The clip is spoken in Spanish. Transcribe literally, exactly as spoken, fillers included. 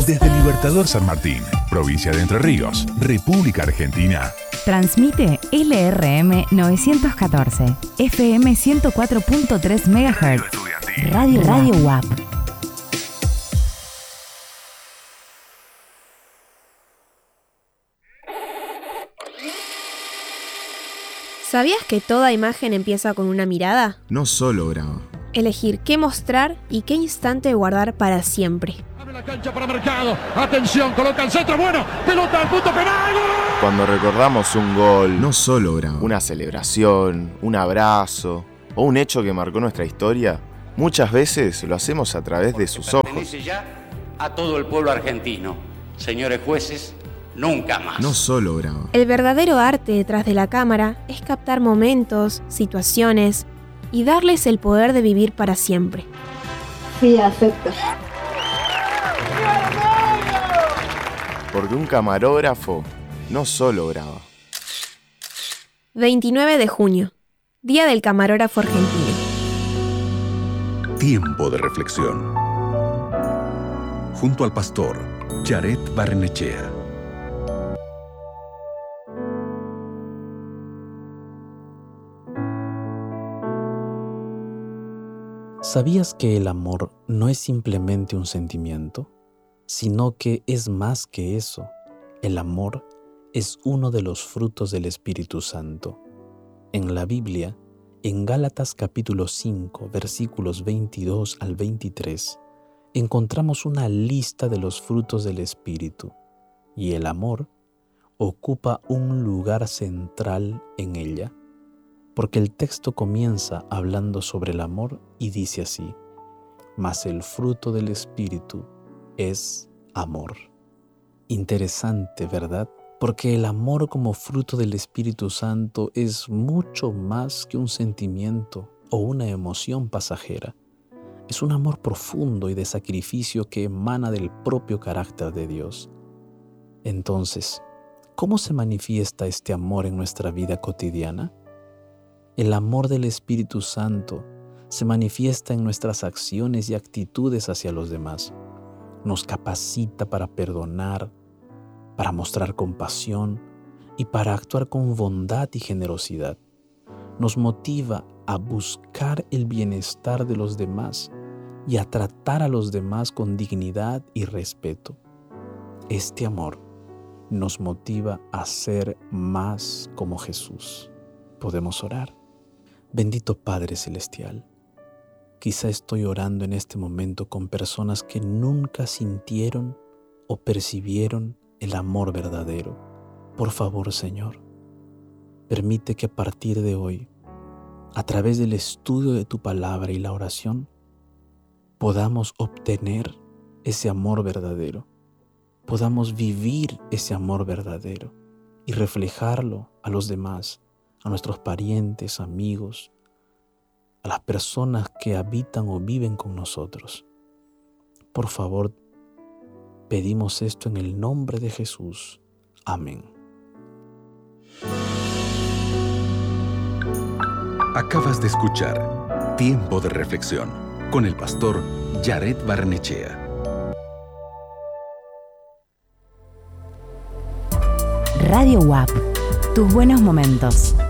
Desde Libertador San Martín, provincia de Entre Ríos, República Argentina. Transmite L R M novecientos catorce, F M ciento cuatro punto tres megahertz. Radio Radio U A P. ¿Sabías que toda imagen empieza con una mirada? No solo graba. Elegir qué mostrar y qué instante guardar para siempre. Abre la cancha para Mercado. Atención, coloca el centro. Bueno, pelota al punto penal. Cuando recordamos un gol, No solo graba. una celebración, un abrazo o un hecho que marcó nuestra historia, muchas veces lo hacemos a través de sus ojos. Pertenece ya a todo el pueblo argentino. Señores jueces, nunca más. No solo graba. El verdadero arte detrás de la cámara es captar momentos, situaciones y darles el poder de vivir para siempre. Sí, acepto. Porque un camarógrafo no solo graba. veintinueve de junio, Día del Camarógrafo Argentino. Tiempo de reflexión. Junto al pastor Yaret Barrenechea. ¿Sabías que el amor no es simplemente un sentimiento, sino que es más que eso? El amor es uno de los frutos del Espíritu Santo. En la Biblia, en Gálatas capítulo cinco, versículos veintidós al veintitrés, encontramos una lista de los frutos del Espíritu, y el amor ocupa un lugar central en ella. Porque el texto comienza hablando sobre el amor y dice así: mas el fruto del Espíritu es amor. Interesante, ¿verdad? Porque el amor como fruto del Espíritu Santo es mucho más que un sentimiento o una emoción pasajera. Es un amor profundo y de sacrificio que emana del propio carácter de Dios. Entonces, ¿cómo se manifiesta este amor en nuestra vida cotidiana? El amor del Espíritu Santo se manifiesta en nuestras acciones y actitudes hacia los demás. Nos capacita para perdonar, para mostrar compasión y para actuar con bondad y generosidad. Nos motiva a buscar el bienestar de los demás y a tratar a los demás con dignidad y respeto. Este amor nos motiva a ser más como Jesús. Podemos orar. Bendito Padre Celestial, quizá estoy orando en este momento con personas que nunca sintieron o percibieron el amor verdadero. Por favor, Señor, permite que a partir de hoy, a través del estudio de tu palabra y la oración, podamos obtener ese amor verdadero, podamos vivir ese amor verdadero y reflejarlo a los demás, a nuestros parientes, amigos, a las personas que habitan o viven con nosotros. Por favor, pedimos esto en el nombre de Jesús. Amén. Acabas de escuchar Tiempo de Reflexión con el pastor Yaret Barrenechea. Radio U A P. Tus buenos momentos.